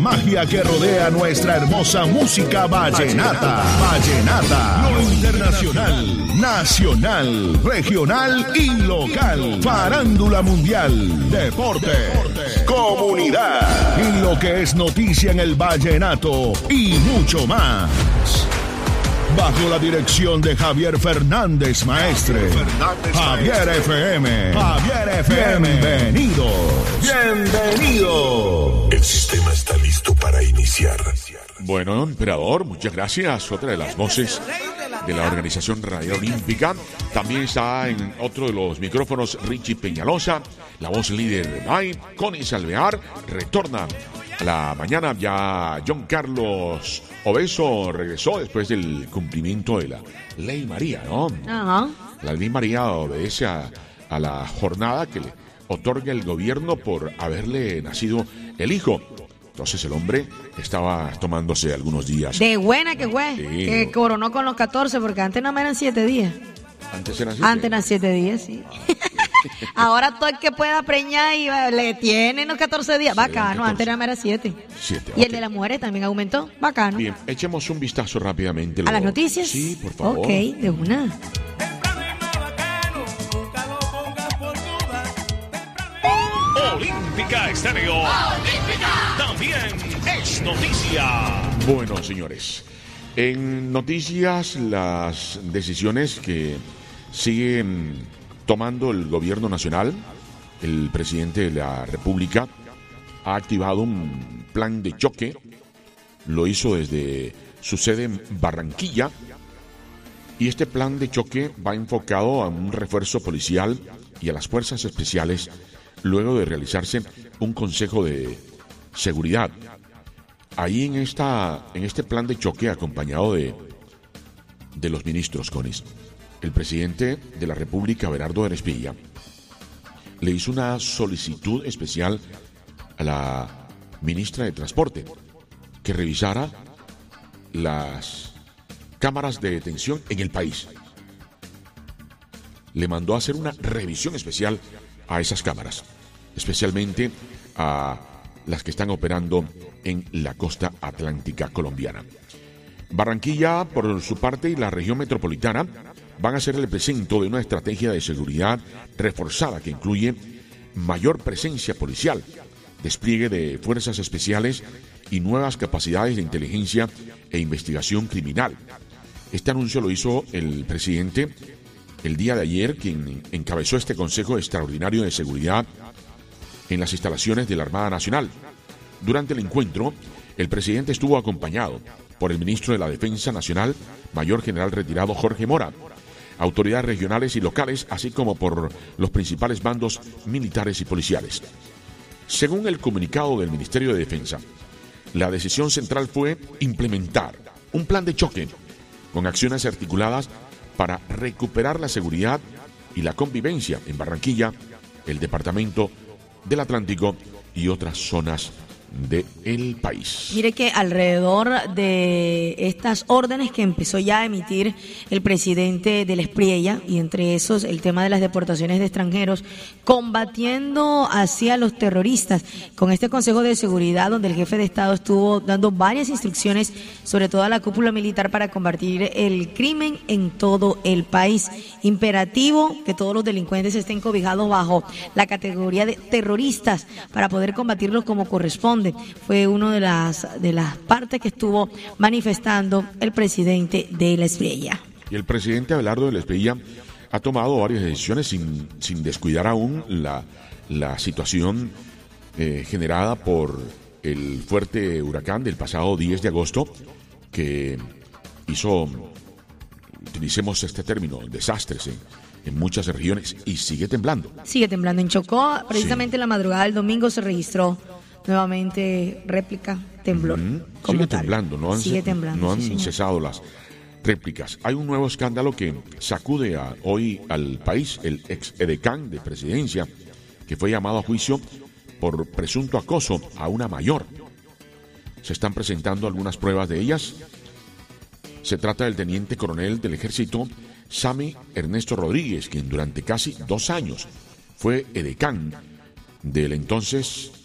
magia que rodea nuestra hermosa música vallenata. Vallenata. Lo internacional, nacional, regional y local. Farándula mundial, deporte, comunidad y lo que es noticia en el vallenato y mucho más. Bajo la dirección de Javier Fernández Maestre. Javier FM. Javier FM. Bienvenido. Bienvenido. El sistema está listo para iniciar. Bueno, emperador, muchas gracias. Otra de las voces de la Organización Radial Olímpica. También está en otro de los micrófonos Richie Peñalosa, la voz líder de MAI, Connie Salvear. Retorna a la mañana ya John Carlos Obeso, regresó después del cumplimiento de la Ley María, ¿no? Ajá. La Ley María obedece a la jornada que le otorga el gobierno por haberle nacido el hijo. Entonces el hombre estaba tomándose algunos días. De buena que fue, Sí. que coronó con los 14, porque antes nada más eran 7 días. Antes eran 7. Antes eran 7 días, sí. Ahora todo el que pueda preñar y le tienen los 14 días. Sí, Bacano, 14. antes nada más era 7. 7. Y el de las mujeres también aumentó. Bacano. Bien, echemos un vistazo rápidamente. ¿A las noticias? Sí, por favor. Ok, de una. Olímpica Estéreo. También es noticia. Bueno, señores, en noticias las decisiones que siguen tomando el gobierno nacional, el presidente de la República ha activado un plan de choque, lo hizo desde su sede en Barranquilla, y este plan de choque va enfocado a un refuerzo policial y a las fuerzas especiales luego de realizarse un consejo de seguridad. Ahí en este plan de choque, acompañado de los ministros, Conis, el presidente de la República, Abelardo Erespilla, le hizo una solicitud especial a la ministra de Transporte que revisara las cámaras de detención en el país. Le mandó a hacer una revisión especial a esas cámaras, especialmente a las que están operando en la costa atlántica colombiana. Barranquilla, por su parte, y la región metropolitana van a ser el presento de una estrategia de seguridad reforzada que incluye mayor presencia policial, despliegue de fuerzas especiales y nuevas capacidades de inteligencia e investigación criminal. Este anuncio lo hizo el presidente el día de ayer, quien encabezó este Consejo Extraordinario de Seguridad en las instalaciones de la Armada Nacional. Durante el encuentro, el presidente estuvo acompañado por el ministro de la Defensa Nacional, Mayor General retirado Jorge Mora, autoridades regionales y locales, así como por los principales bandos militares y policiales. Según el comunicado del Ministerio de Defensa, la decisión central fue implementar un plan de choque con acciones articuladas para recuperar la seguridad y la convivencia en Barranquilla, el departamento del Atlántico y otras zonas del país. Mire que alrededor de estas órdenes que empezó ya a emitir el presidente de la Espriella, y entre esos el tema de las deportaciones de extranjeros, combatiendo hacia los terroristas, con este Consejo de Seguridad donde el jefe de Estado estuvo dando varias instrucciones, sobre todo a la cúpula militar, para combatir el crimen en todo el país. Imperativo que todos los delincuentes estén cobijados bajo la categoría de terroristas para poder combatirlos como corresponde. Fue una de las partes que estuvo manifestando el presidente de la Espriella. Y el presidente Abelardo de la Espriella ha tomado varias decisiones sin descuidar aún la situación generada por el fuerte huracán del pasado 10 de agosto que hizo, utilicemos este término, desastres en muchas regiones, y sigue temblando. Sigue temblando en Chocó. Precisamente en la madrugada del domingo se registró nuevamente réplica, temblor. Sigue temblando, no han sí, cesado las réplicas. Hay un nuevo escándalo que sacude hoy al país. El ex edecán de presidencia, que fue llamado a juicio por presunto acoso a una mayor. Se están presentando algunas pruebas de ellas. Se trata del teniente coronel del ejército Sammy Ernesto Rodríguez, quien durante casi 2 años fue edecán del entonces